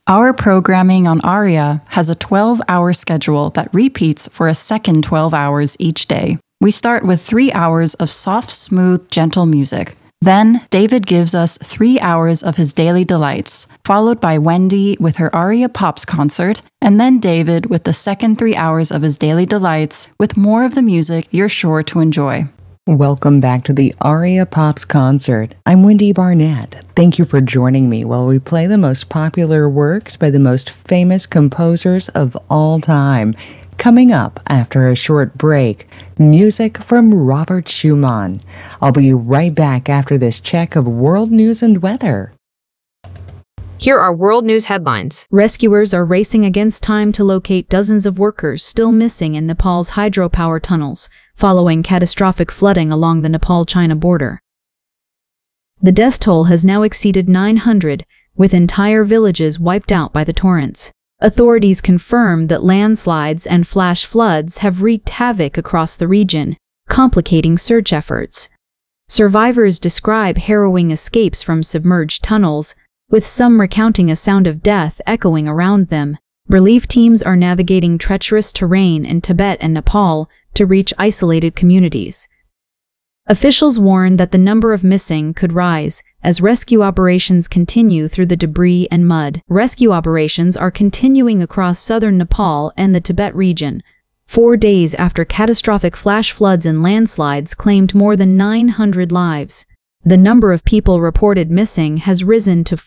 Our programming on ARIA has a 12-hour schedule that repeats for a second 12 hours each day. We start with 3 hours of soft, smooth, gentle music. Then, David gives us 3 hours of his daily delights, followed by Wendy with her Aria Pops concert, and then David with the second 3 hours of his daily delights, with more of the music you're sure to enjoy. Welcome back to the Aria Pops concert. I'm Wendy Barnett. Thank you for joining me while we play the most popular works by the most famous composers of all time. Coming up after a short break, music from Robert Schumann. I'll be right back after this check of world news and weather. Here are world news headlines. Rescuers are racing against time to locate dozens of workers still missing in Nepal's hydropower tunnels, following catastrophic flooding along the Nepal-China border. The death toll has now exceeded 900, with entire villages wiped out by the torrents. Authorities confirm that landslides and flash floods have wreaked havoc across the region, complicating search efforts. Survivors describe harrowing escapes from submerged tunnels, with some recounting a sound of death echoing around them. Relief teams are navigating treacherous terrain in Tibet and Nepal to reach isolated communities. Officials warn that the number of missing could rise as rescue operations continue through the debris and mud. Rescue operations are continuing across southern Nepal and the Tibet region, 4 days after catastrophic flash floods and landslides claimed more than 900 lives. The number of people reported missing has risen to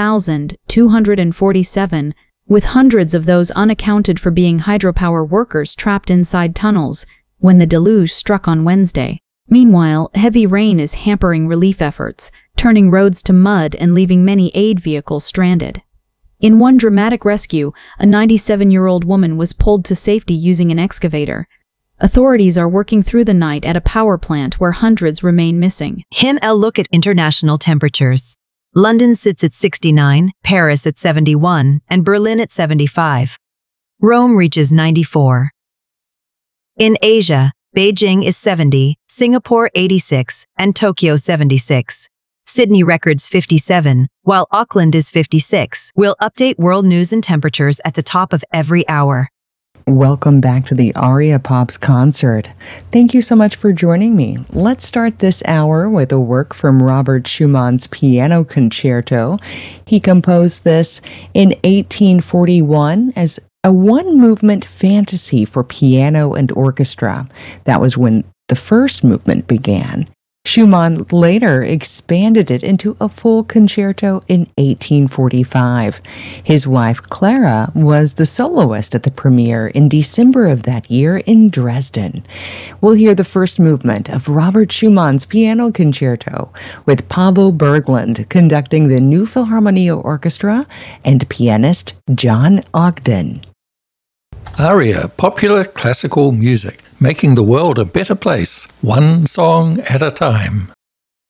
4,247, with hundreds of those unaccounted for being hydropower workers trapped inside tunnels when the deluge struck on Wednesday. Meanwhile, heavy rain is hampering relief efforts, turning roads to mud and leaving many aid vehicles stranded. In one dramatic rescue, a 97-year-old woman was pulled to safety using an excavator. Authorities are working through the night at a power plant where hundreds remain missing. Look at international temperatures. London sits at 69, Paris at 71, and Berlin at 75. Rome reaches 94. In Asia, Beijing is 70, Singapore 86, and Tokyo 76. Sydney records 57, while Auckland is 56. We'll update world news and temperatures at the top of every hour. Welcome back to the Aria Pops concert. Thank you so much for joining me. Let's start this hour with a work from Robert Schumann's Piano Concerto. He composed this in 1841 as a one-movement fantasy for piano and orchestra. That was when the first movement began. Schumann later expanded it into a full concerto in 1845. His wife, Clara, was the soloist at the premiere in December of that year in Dresden. We'll hear the first movement of Robert Schumann's Piano Concerto with Pavel Berglund conducting the New Philharmonia Orchestra and pianist John Ogden. ARIA, popular classical music, making the world a better place, one song at a time.